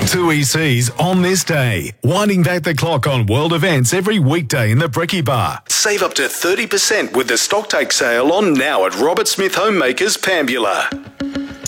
Tui Seas on this day. Winding back the clock on world events every weekday in the Brekkie Bar. Save up to 30% with the stocktake sale on now at Robert Smith Homemakers, Pambula.